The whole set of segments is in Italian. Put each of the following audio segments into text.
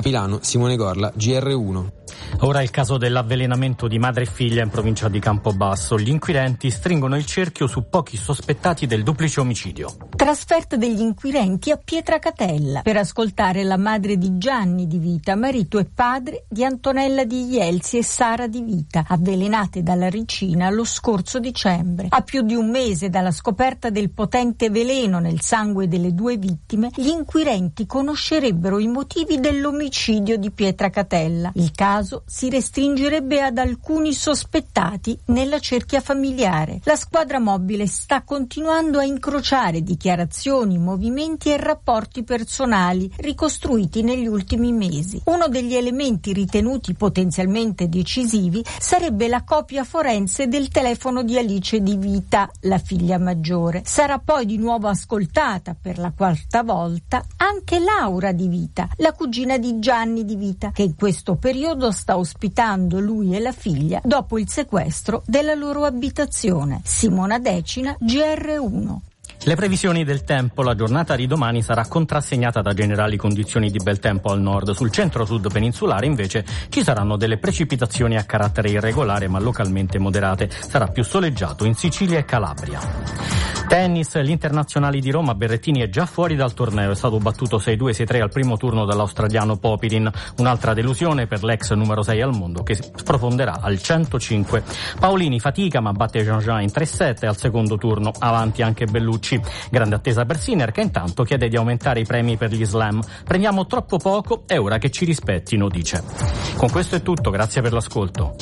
Milano, Simone Gorla, GR1. Ora il caso dell'avvelenamento di madre e figlia in provincia di Campobasso. Gli inquirenti stringono il cerchio su pochi sospettati del duplice omicidio. Trasferta degli inquirenti a Pietracatella per ascoltare la madre di Gianni Di Vita, marito e padre di Antonella Di Ielsi e Sara Di Vita, avvelenate dalla ricina lo scorso dicembre. A più di un mese dalla scoperta del potente veleno nel sangue delle due vittime, gli inquirenti conoscerebbero i motivi dell'omicidio di Pietracatella. Il caso si restringerebbe ad alcuni sospettati nella cerchia familiare. La squadra mobile sta continuando a incrociare dichiarazioni, movimenti e rapporti personali ricostruiti negli ultimi mesi. Uno degli elementi ritenuti potenzialmente decisivi sarebbe la copia forense del telefono di Alice Di Vita, la figlia maggiore. Sarà poi di nuovo ascoltata per la quarta volta anche Laura Di Vita, la cugina di Gianni Di Vita, che in questo periodo sta ospitando lui e la figlia dopo il sequestro della loro abitazione. Simona Decina, GR1. Le previsioni del tempo: la giornata di domani sarà contrassegnata da generali condizioni di bel tempo al nord. Sul centro-sud peninsulare invece ci saranno delle precipitazioni a carattere irregolare ma localmente moderate. Sarà più soleggiato in Sicilia e Calabria. Tennis, l'Internazionale di Roma, Berrettini è già fuori dal torneo, è stato battuto 6-2, 6-3 al primo turno dall'australiano Popirin, un'altra delusione per l'ex numero 6 al mondo che sprofonderà al 105. Paolini fatica ma batte Jean-Jean in 3-7 al secondo turno, avanti anche Bellucci. Grande attesa per Sinner che intanto chiede di aumentare i premi per gli slam. Prendiamo troppo poco, è ora che ci rispettino, dice. Con questo è tutto, grazie per l'ascolto.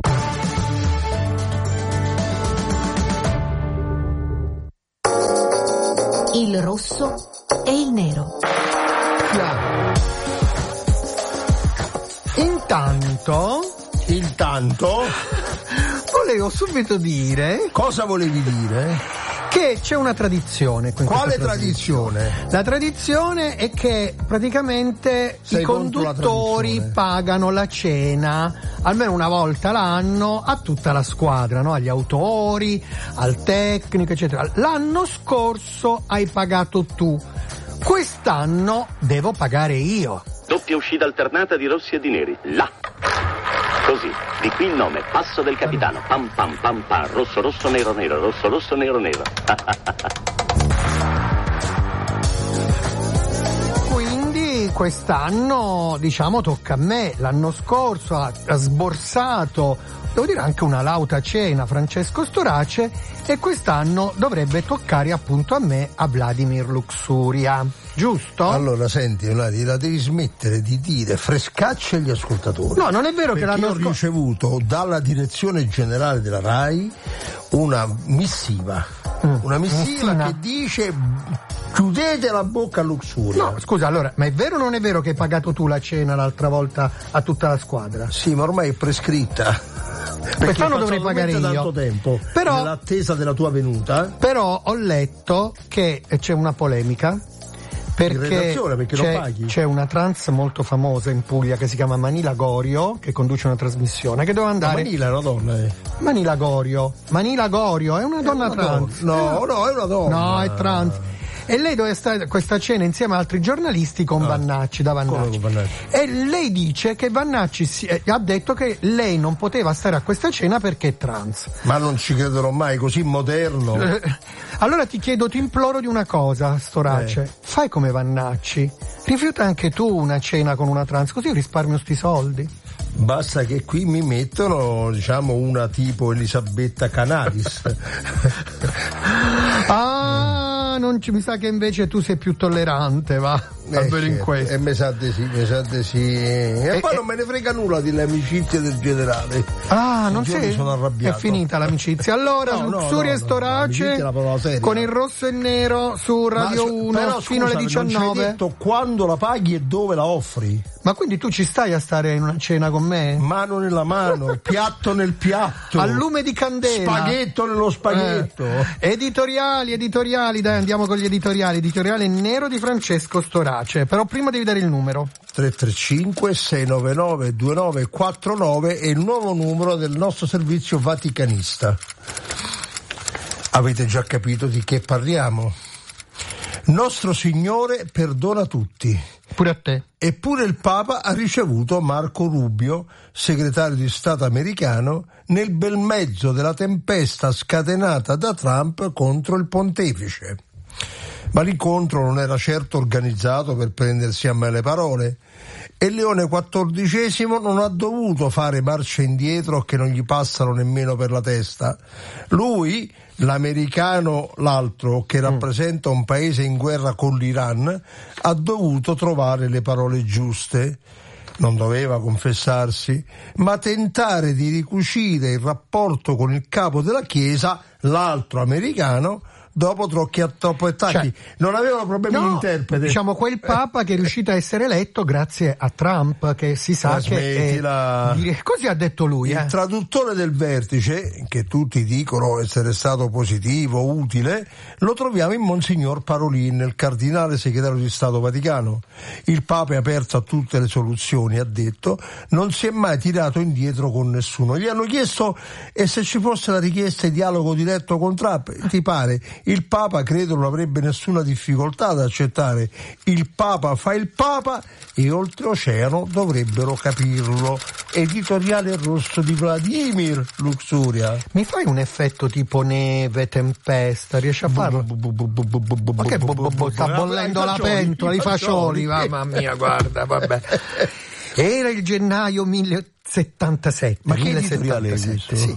Il rosso e il nero. Intanto volevo subito dire. Cosa volevi dire? Che c'è una tradizione. Quale tradizione? La tradizione è che praticamente i conduttori pagano la cena almeno una volta l'anno a tutta la squadra, no? Agli autori, al tecnico, eccetera. L'anno scorso hai pagato tu, quest'anno devo pagare io. Doppia uscita alternata di rossi e di neri. Là. Così, di qui il nome, passo del capitano. Pam pam pam pam, rosso rosso nero nero, rosso rosso nero nero. Quindi quest'anno, diciamo, tocca a me. L'anno scorso ha sborsato, devo dire, anche una lauta cena Francesco Storace, e quest'anno dovrebbe toccare appunto a me, a Vladimir Luxuria. Giusto? Allora senti, Vladi, la devi smettere di dire frescacce agli ascoltatori. No, non è vero, che l'anno ho ricevuto dalla direzione generale della RAI una missiva che dice chiudete la bocca a Luxuria. No, scusa, allora, ma è vero o non è vero che hai pagato tu la cena l'altra volta a tutta la squadra? Sì, ma ormai è prescritta. Quest'anno dovrei pagare io. Tanto tempo, però, nell'attesa della tua venuta. Però ho letto che c'è una polemica. Perché c'è una trans molto famosa in Puglia che si chiama Manila Gorio, che conduce una trasmissione che doveva andare. Manila è una donna. Manila Gorio è una donna trans. No, è una donna. No, è trans. E lei doveva stare a questa cena insieme ad altri giornalisti con Vannacci, da Vannacci. E lei dice che Vannacci ha detto che lei non poteva stare a questa cena perché è trans. Ma non ci crederò mai, così moderno. Allora ti imploro di una cosa, Storace. Fai come Vannacci. Rifiuta anche tu una cena con una trans, così io risparmio sti soldi. Basta che qui mi mettono, diciamo, una tipo Elisabetta Canalis. Mi sa che invece tu sei più tollerante, va? Almeno in questo. E mi sa di sì. E poi non me ne frega nulla delle amicizie del generale. Non sei? Sono arrabbiato. È finita l'amicizia. Allora, Luxuria e Storace con il rosso e il nero su Radio 1 però, fino alle 19. Non ci hai detto quando la paghi e dove la offri. Ma quindi tu ci stai a stare in una cena con me? Mano nella mano, piatto nel piatto. A lume di candela. Spaghetto nello spaghetto. Editoriali, dai, andiamo con gli editoriali. Editoriale nero di Francesco Storace. Però prima devi dare il numero. 335-699-2949 è il nuovo numero del nostro servizio vaticanista. Avete già capito di che parliamo? Nostro Signore perdona tutti. Pure a te. Eppure il Papa ha ricevuto Marco Rubio, segretario di Stato americano, nel bel mezzo della tempesta scatenata da Trump contro il pontefice. Ma l'incontro non era certo organizzato per prendersi a me le parole e Leone XIV non ha dovuto fare marcia indietro che non gli passano nemmeno per la testa. Lui, l'americano, l'altro, che rappresenta un paese in guerra con l'Iran, ha dovuto trovare le parole giuste. Non doveva confessarsi, ma tentare di ricucire il rapporto con il capo della Chiesa, l'altro americano, dopo troppi attacchi. Cioè, non avevano problemi di interprete. Diciamo quel Papa che è riuscito a essere eletto grazie a Trump, che si sa così ha detto lui. Il traduttore del vertice, che tutti dicono essere stato positivo, utile, lo troviamo in Monsignor Parolin, il cardinale segretario di Stato Vaticano. Il Papa è aperto a tutte le soluzioni, ha detto, non si è mai tirato indietro con nessuno. Gli hanno chiesto e se ci fosse la richiesta di dialogo diretto con Trump, ti pare? Il Papa credo non avrebbe nessuna difficoltà ad accettare. Il Papa fa il Papa e oltreoceano dovrebbero capirlo. Editoriale rosso di Vladimir Luxuria. Mi fai un effetto tipo neve, tempesta? Riesci a farlo? Ma che sta bollendo la pentola, i fagioli, mamma mia, guarda, vabbè. Era il gennaio 1077. Ma che editoriale è questo? Sì.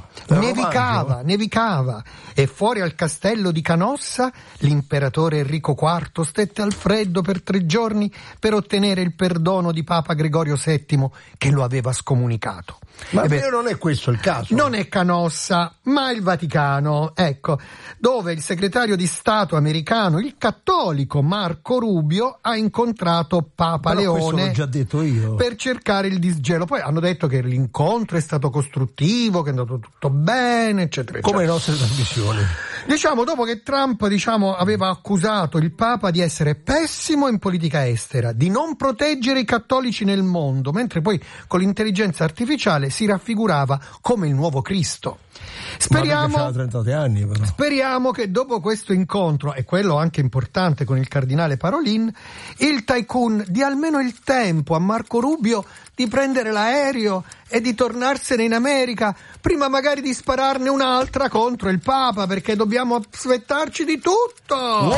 Nevicava e fuori al castello di Canossa l'imperatore Enrico IV stette al freddo per 3 giorni per ottenere il perdono di Papa Gregorio VII che lo aveva scomunicato. Ma non è questo il caso? Non è Canossa, ma il Vaticano, ecco, dove il segretario di Stato americano, il cattolico Marco Rubio, ha incontrato Papa Leone. Questo l'ho già detto io. Per cercare il disgelo. Poi hanno detto che l'incontro è stato costruttivo, che è andato tutto bene, eccetera, eccetera. Come le nostre trasmissioni. Diciamo, dopo che Trump, aveva accusato il Papa di essere pessimo in politica estera, di non proteggere i cattolici nel mondo, mentre poi con l'intelligenza artificiale si raffigurava come il nuovo Cristo. Speriamo 33 anni, però. Speriamo che dopo questo incontro, e quello anche importante con il cardinale Parolin, il tycoon dia almeno il tempo a Marco Rubio di prendere l'aereo e di tornarsene in America, prima magari di spararne un'altra contro il Papa, perché dobbiamo aspettarci di tutto.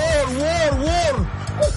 War!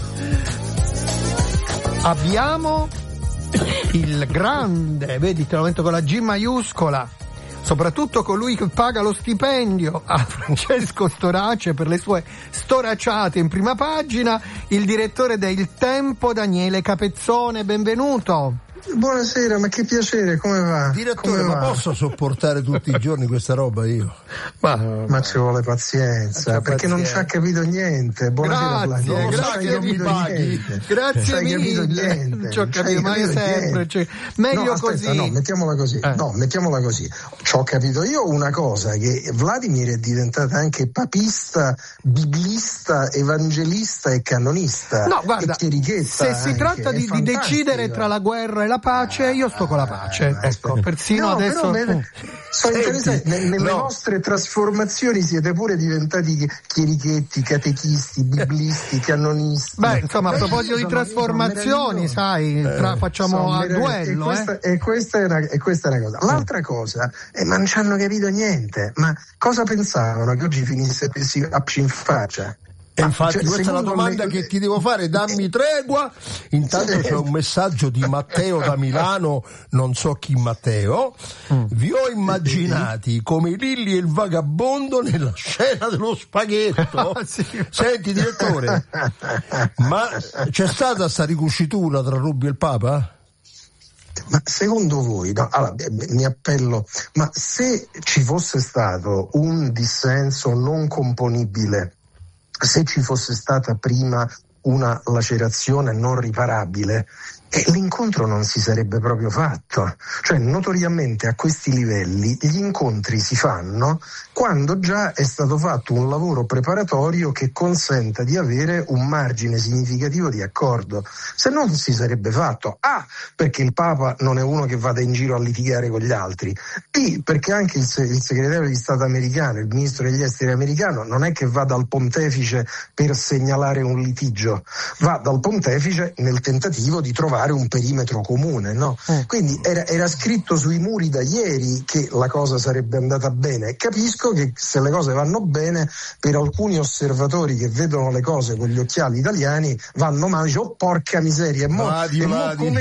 Abbiamo il grande, vedi, te lo metto con la G maiuscola, soprattutto colui che paga lo stipendio a Francesco Storace per le sue storacciate in prima pagina, il direttore del Tempo Daniele Capezzone. Benvenuto. Buonasera, ma che piacere, come va? Direttore, ma posso sopportare tutti i giorni questa roba io? Ma ci vuole pazienza, perché non ci ha capito niente. Buonasera, grazie mille. Grazie mille. Non ci ho capito mai sempre. Meglio così. No, mettiamola così. Mettiamola così. Ci ho capito io una cosa, che Vladimir è diventata anche papista, biblista, evangelista e canonista. No, guarda, se si tratta di decidere tra la guerra e la pace, io sto con la pace, ecco, persino adesso. Sono interessante, nelle nostre trasformazioni siete pure diventati chierichetti, catechisti, biblisti, canonisti. Beh, insomma, a proposito di trasformazioni, sai, facciamo a duello. E questa è una cosa. L'altra cosa è ma non ci hanno capito niente. Ma cosa pensavano che oggi finisse in faccia? E infatti questa è la domanda che ti devo fare, dammi tregua. Intanto c'è un messaggio di Matteo da Milano, non so chi Matteo. Vi ho immaginati come Lilli e il vagabondo nella scena dello spaghetto. Senti direttore, ma c'è stata sta ricucitura tra Rubio e il Papa? Ma secondo voi, allora, mi appello, ma se ci fosse stato un dissenso non componibile, se ci fosse stata prima una lacerazione non riparabile, E l'incontro non si sarebbe proprio fatto. Cioè, notoriamente a questi livelli gli incontri si fanno quando già è stato fatto un lavoro preparatorio che consenta di avere un margine significativo di accordo. Se no non si sarebbe fatto. A, perché il Papa non è uno che vada in giro a litigare con gli altri. B, perché anche il segretario di Stato americano, il ministro degli esteri americano, non è che va dal pontefice per segnalare un litigio, va dal pontefice nel tentativo di trovare un perimetro comune, no? Quindi era scritto sui muri da ieri che la cosa sarebbe andata bene. Capisco che se le cose vanno bene, per alcuni osservatori che vedono le cose con gli occhiali italiani vanno male, dice, oh porca miseria, e mo come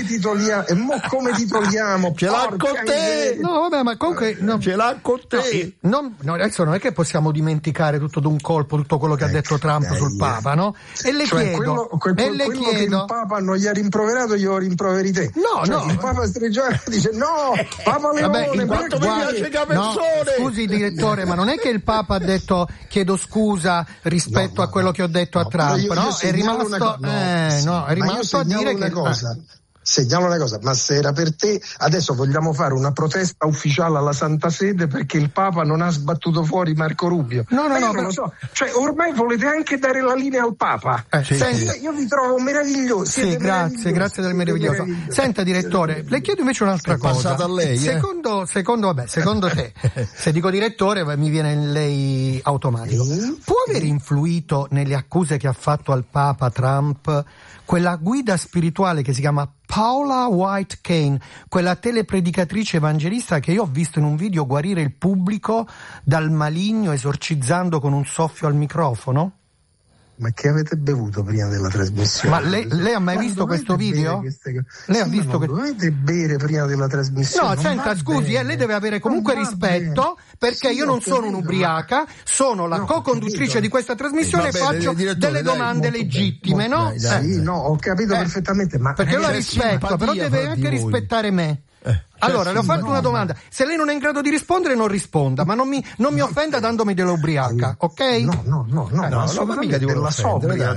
titoliamo? Ce l'ha con te! No vabbè, ma comunque ce l'ha con te! No, adesso non è che possiamo dimenticare tutto d'un colpo tutto quello che ha detto Trump sul Papa, no? E le chiedo quello che il Papa non gli ha rimproverato, glielo rimproveri te. No. Il Papa Stregiano dice no, Papa Leone, quanto mi piace Capezzone! Scusi direttore, ma non è che il Papa ha detto chiedo scusa rispetto a quello che ho detto a Trump, no? È rimasto a dire che segnalo una cosa, ma se era per te, adesso vogliamo fare una protesta ufficiale alla Santa Sede perché il Papa non ha sbattuto fuori Marco Rubio. No, non lo so. Cioè, ormai volete anche dare la linea al Papa. Io vi trovo meravigliosi. Sì, grazie del meraviglioso. Senta direttore, le chiedo invece un'altra cosa. A lei, secondo te, se dico direttore mi viene lei automatico. Può aver influito nelle accuse che ha fatto al Papa Trump quella guida spirituale che si chiama Paula White Cain, quella telepredicatrice evangelista che io ho visto in un video guarire il pubblico dal maligno esorcizzando con un soffio al microfono? Ma che avete bevuto prima della trasmissione? Ma lei ha mai visto questo video? Lei ha visto dovete bere prima della trasmissione? No, senta, scusi, lei deve avere comunque rispetto, perché io non sono un'ubriaca, sono la co-conduttrice di questa trasmissione e faccio delle domande legittime, no? Sì, no, ho capito perfettamente, ma perché io la rispetto, però deve anche rispettare me. Allora, le ho fatto una domanda. Se lei non è in grado di rispondere, non risponda, ma non mi offenda dandomi dell'ubriaca, ok? No, assolutamente della sobria.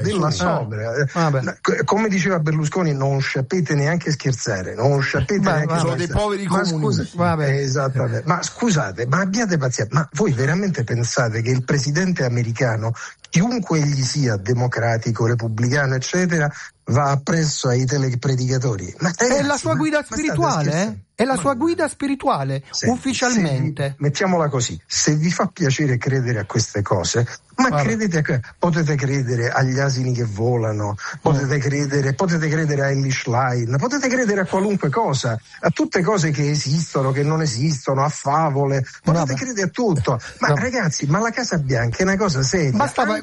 Come diceva Berlusconi, non sapete neanche scherzare, sono dei poveri comuni. Esattamente. Ma scusate, ma abbiate pazienza, ma voi veramente pensate che il presidente americano, chiunque egli sia, democratico, repubblicano, eccetera, va appresso ai telepredicatori? Ma è la sua guida spirituale? È la sua guida spirituale, ufficialmente. Mettiamola così, se vi fa piacere credere a queste cose, potete credere agli asini che volano, potete credere a Elish Line, potete credere a qualunque cosa, a tutte cose che esistono, che non esistono, a favole, potete credere a tutto. Ma ragazzi, ma la Casa Bianca è una cosa seria.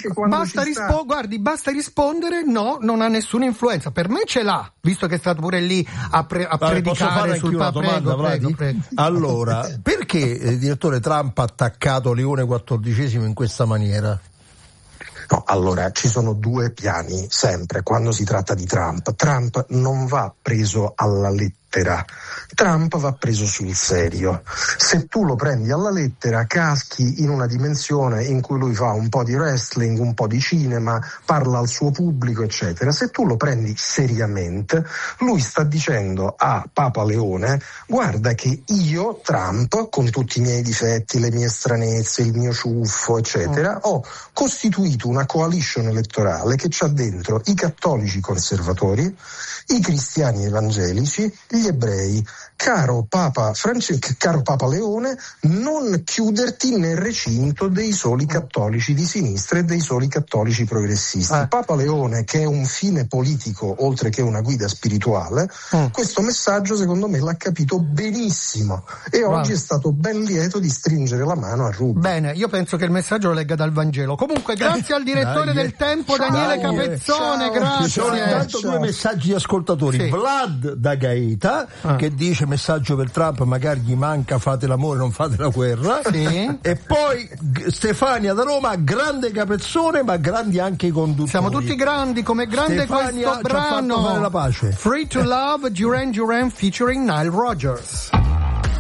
Basta rispondere no, non ha nessuna influenza. Per me ce l'ha, visto che è stato pure lì a predicare sul Papa. Prego. Allora, perché direttore Trump ha attaccato Leone XIV in questa maniera? No, allora, ci sono due piani sempre quando si tratta di Trump. Trump non va preso alla lettera, Trump va preso sul serio. Se tu lo prendi alla lettera, caschi in una dimensione in cui lui fa un po' di wrestling, un po' di cinema, parla al suo pubblico, eccetera. Se tu lo prendi seriamente, lui sta dicendo a Papa Leone: guarda che io, Trump, con tutti i miei difetti, le mie stranezze, il mio ciuffo, eccetera, ho costituito una coalition elettorale che c'ha dentro i cattolici conservatori, i cristiani evangelici, gli ebrei. Caro Papa Leone, non chiuderti nel recinto dei soli cattolici di sinistra e dei soli cattolici progressisti. Papa Leone, che è un fine politico oltre che una guida spirituale, questo messaggio secondo me l'ha capito benissimo e oggi è stato ben lieto di stringere la mano a Rubio. Bene, io penso che il messaggio lo legga dal Vangelo. Comunque grazie al direttore del Tempo, Daniele Capezzone, grazie. Ci sono intanto due messaggi di ascoltatori. Vlad da Gaeta che dice: messaggio per Trump, magari gli manca fate l'amore, non fate la guerra. E poi Stefania da Roma: grande Capezzone, ma grandi anche i conduttori. Siamo tutti grandi, come grande Stefania questo brano fare la pace. Free to Love, Duran Duran featuring Nile Rodgers.